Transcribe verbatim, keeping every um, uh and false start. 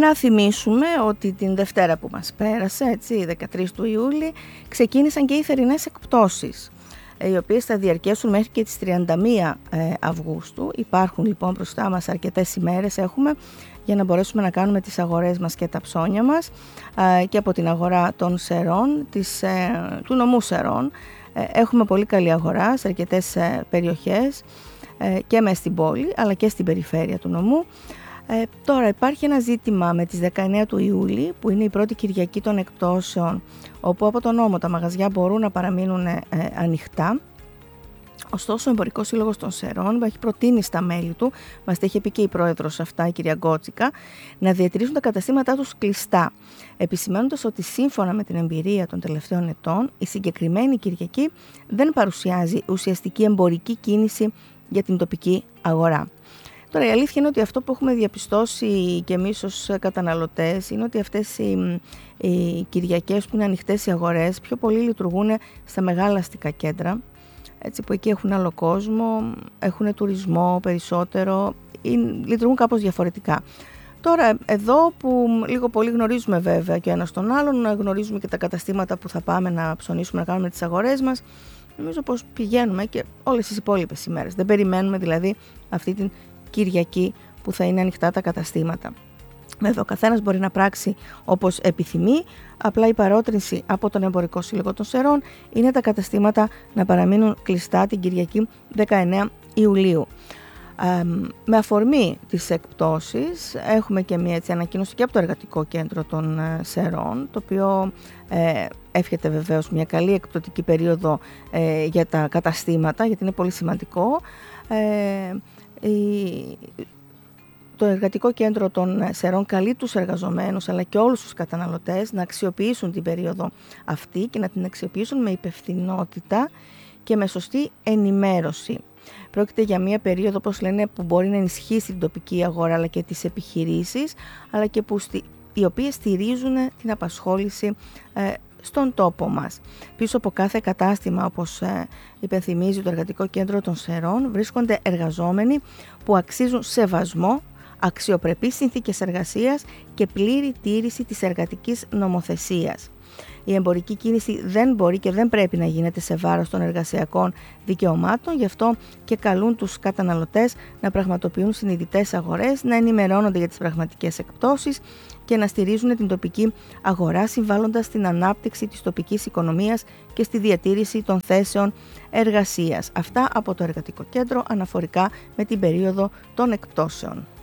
Να θυμίσουμε ότι την Δευτέρα που μας πέρασε, έτσι, δεκατρείς του Ιούλη, ξεκίνησαν και οι θερινές εκπτώσεις, οι οποίες θα διαρκέσουν μέχρι και τις τριάντα μία Αυγούστου. Υπάρχουν λοιπόν μπροστά μας αρκετές ημέρες έχουμε για να μπορέσουμε να κάνουμε τις αγορές μας και τα ψώνια μας, και από την αγορά των Σερών, της, του νομού Σερών. Έχουμε πολύ καλή αγορά σε αρκετές περιοχές και μέσα στην πόλη αλλά και στην περιφέρεια του νομού. Ε, τώρα υπάρχει ένα ζήτημα με τις δεκαεννέα του Ιούλη, που είναι η πρώτη Κυριακή των εκπτώσεων, όπου από τον νόμο τα μαγαζιά μπορούν να παραμείνουν ε, ανοιχτά. Ωστόσο, ο Εμπορικός Σύλλογος των Σερών έχει προτείνει στα μέλη του, μας τα είχε πει και η πρόεδρος αυτά, η κυρία Γκότσικα, να διατηρήσουν τα καταστήματά τους κλειστά, επισημαίνοντας ότι σύμφωνα με την εμπειρία των τελευταίων ετών, η συγκεκριμένη Κυριακή δεν παρουσιάζει ουσιαστική εμπορική κίνηση για την τοπική αγορά. Τώρα η αλήθεια είναι ότι αυτό που έχουμε διαπιστώσει και εμείς ως καταναλωτές είναι ότι αυτές οι, οι Κυριακές που είναι ανοιχτές οι αγορές πιο πολύ λειτουργούν στα μεγάλα αστικά κέντρα, έτσι, που εκεί έχουν άλλο κόσμο, έχουν τουρισμό περισσότερο, ή λειτουργούν κάπως διαφορετικά. Τώρα εδώ που λίγο πολύ γνωρίζουμε βέβαια και ο ένας τον άλλον, γνωρίζουμε και τα καταστήματα που θα πάμε να ψωνίσουμε, να κάνουμε τις αγορές μας, νομίζω πως πηγαίνουμε και όλες τις υπόλοιπες ημέρες. Δεν περιμένουμε δηλαδή αυτή την Κυριακή που θα είναι ανοιχτά τα καταστήματα. Βέβαια, ο καθένας μπορεί να πράξει όπως επιθυμεί, απλά η παρότρινση από τον Εμπορικό Σύλλογο των Σερών είναι τα καταστήματα να παραμείνουν κλειστά την Κυριακή δεκαεννέα Ιουλίου. Ε, με αφορμή τις εκπτώσεις έχουμε και μια έτσι ανακοίνωση και από το Εργατικό Κέντρο των ε, Σερών, το οποίο ε, εύχεται βεβαίως μια καλή εκπτωτική περίοδο ε, για τα καταστήματα, γιατί είναι πολύ σημαντικό. Ε, Το Εργατικό Κέντρο των Σερών καλεί τους εργαζομένους αλλά και όλους τους καταναλωτές να αξιοποιήσουν την περίοδο αυτή και να την αξιοποιήσουν με υπευθυνότητα και με σωστή ενημέρωση. Πρόκειται για μια περίοδο, όπως λένε, που μπορεί να ενισχύσει την τοπική αγορά αλλά και τις επιχειρήσεις, αλλά και που στη, οι οποίες στηρίζουν την απασχόληση ε, στον τόπο μας. Πίσω από κάθε κατάστημα, όπως ε, υπενθυμίζει το Εργατικό Κέντρο των Σερών, βρίσκονται εργαζόμενοι που αξίζουν σεβασμό, αξιοπρεπείς συνθήκες εργασίας και πλήρη τήρηση της εργατικής νομοθεσίας. Η εμπορική κίνηση δεν μπορεί και δεν πρέπει να γίνεται σε βάρος των εργασιακών δικαιωμάτων, γι' αυτό και καλούν τους καταναλωτές να πραγματοποιούν συνειδητές αγορές, να ενημερώνονται για τις πραγματικές εκπτώσεις και να στηρίζουν την τοπική αγορά, συμβάλλοντας στην ανάπτυξη της τοπικής οικονομίας και στη διατήρηση των θέσεων εργασίας. Αυτά από το Εργατικό Κέντρο αναφορικά με την περίοδο των εκπτώσεων.